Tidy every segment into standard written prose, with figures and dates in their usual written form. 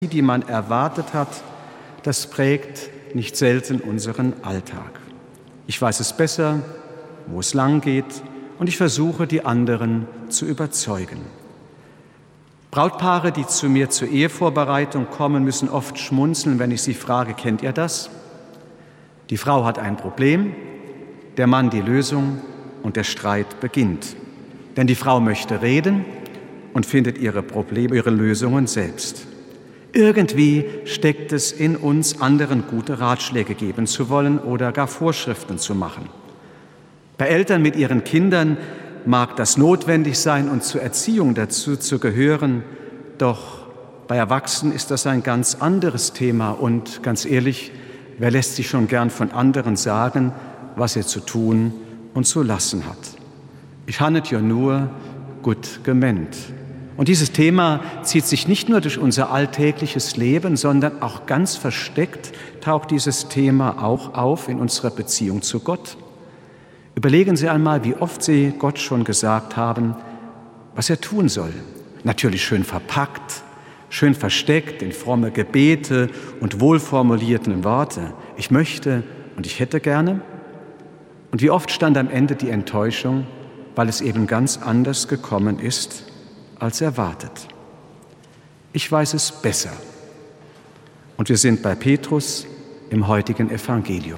die man erwartet hat, das prägt nicht selten unseren Alltag. Ich weiß es besser, wo es lang geht, und ich versuche, die anderen zu überzeugen. Brautpaare, die zu mir zur Ehevorbereitung kommen, müssen oft schmunzeln, wenn ich sie frage: Kennt ihr das? Die Frau hat ein Problem, der Mann die Lösung und der Streit beginnt. Denn die Frau möchte reden und findet ihre Probleme, ihre Lösungen selbst. Irgendwie steckt es in uns, anderen gute Ratschläge geben zu wollen oder gar Vorschriften zu machen. Bei Eltern mit ihren Kindern mag das notwendig sein und zur Erziehung dazu zu gehören, doch bei Erwachsenen ist das ein ganz anderes Thema und ganz ehrlich, wer lässt sich schon gern von anderen sagen, was er zu tun und zu lassen hat? Ich hannet ja nur gut gemeint. Und dieses Thema zieht sich nicht nur durch unser alltägliches Leben, sondern auch ganz versteckt taucht dieses Thema auch auf in unserer Beziehung zu Gott. Überlegen Sie einmal, wie oft Sie Gott schon gesagt haben, was er tun soll. Natürlich schön verpackt, schön versteckt in fromme Gebete und wohlformulierten Worte. Ich möchte und ich hätte gerne. Und wie oft stand am Ende die Enttäuschung, weil es eben ganz anders gekommen ist als erwartet. Ich weiß es besser. Und wir sind bei Petrus im heutigen Evangelium.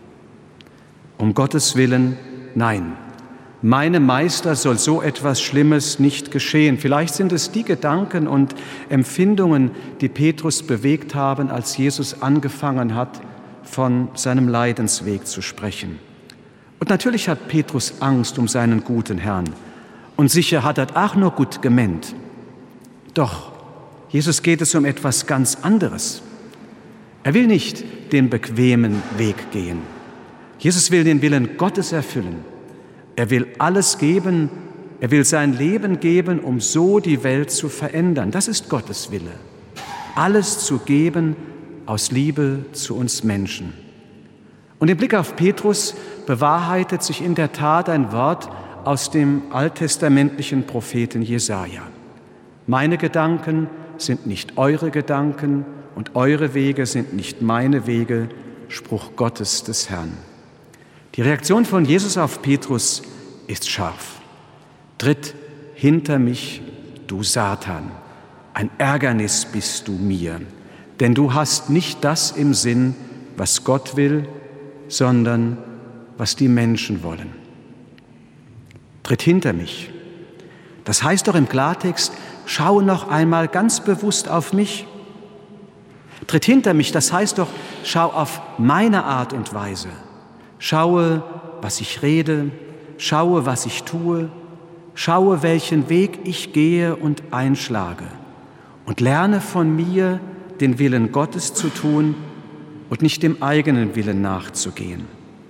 Um Gottes Willen, nein, meinem Meister soll so etwas Schlimmes nicht geschehen. Vielleicht sind es die Gedanken und Empfindungen, die Petrus bewegt haben, als Jesus angefangen hat, von seinem Leidensweg zu sprechen. Und natürlich hat Petrus Angst um seinen guten Herrn. Und sicher hat er auch nur gut gemeint. Doch Jesus geht es um etwas ganz anderes. Er will nicht den bequemen Weg gehen. Jesus will den Willen Gottes erfüllen. Er will alles geben, er will sein Leben geben, um so die Welt zu verändern. Das ist Gottes Wille. Alles zu geben aus Liebe zu uns Menschen. Und im Blick auf Petrus bewahrheitet sich in der Tat ein Wort aus dem alttestamentlichen Propheten Jesaja. Meine Gedanken sind nicht eure Gedanken und eure Wege sind nicht meine Wege, Spruch Gottes des Herrn. Die Reaktion von Jesus auf Petrus ist scharf. Tritt hinter mich, du Satan, ein Ärgernis bist du mir, denn du hast nicht das im Sinn, was Gott will, sondern was die Menschen wollen. Tritt hinter mich. Das heißt doch im Klartext, schau noch einmal ganz bewusst auf mich. Tritt hinter mich, das heißt doch, schau auf meine Art und Weise. Schaue, was ich rede, schaue, was ich tue, schaue, welchen Weg ich gehe und einschlage und lerne von mir, den Willen Gottes zu tun und nicht dem eigenen Willen nachzugehen.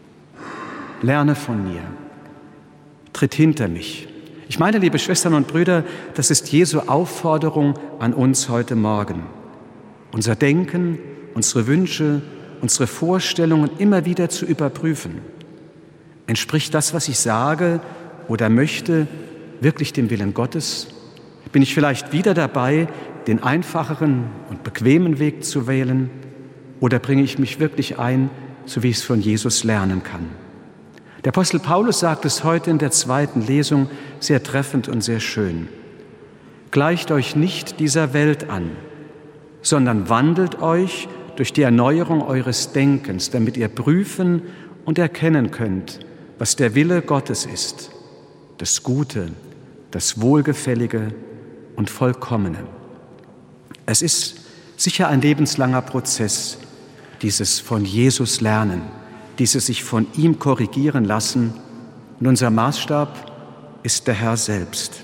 Lerne von mir. Tritt hinter mich. Ich meine, liebe Schwestern und Brüder, das ist Jesu Aufforderung an uns heute Morgen. Unser Denken, unsere Wünsche, unsere Vorstellungen immer wieder zu überprüfen. Entspricht das, was ich sage oder möchte, wirklich dem Willen Gottes? Bin ich vielleicht wieder dabei, den einfacheren und bequemen Weg zu wählen? Oder bringe ich mich wirklich ein, so wie ich es von Jesus lernen kann? Der Apostel Paulus sagt es heute in der zweiten Lesung sehr treffend und sehr schön. Gleicht euch nicht dieser Welt an, sondern wandelt euch durch die Erneuerung eures Denkens, damit ihr prüfen und erkennen könnt, was der Wille Gottes ist, das Gute, das Wohlgefällige und Vollkommene. Es ist sicher ein lebenslanger Prozess, dieses von Jesus lernen, dieses sich von ihm korrigieren lassen. Und unser Maßstab ist der Herr selbst.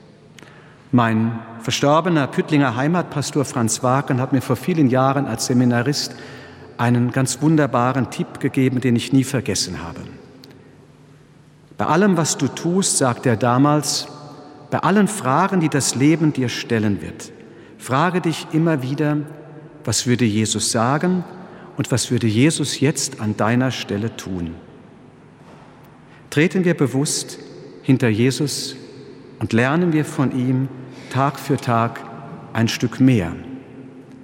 Mein verstorbener Püttlinger Heimatpastor Franz Wagen hat mir vor vielen Jahren als Seminarist einen ganz wunderbaren Tipp gegeben, den ich nie vergessen habe. Bei allem, was du tust, sagt er damals, bei allen Fragen, die das Leben dir stellen wird, frage dich immer wieder, was würde Jesus sagen und was würde Jesus jetzt an deiner Stelle tun? Treten wir bewusst hinter Jesus und lernen wir von ihm Tag für Tag ein Stück mehr.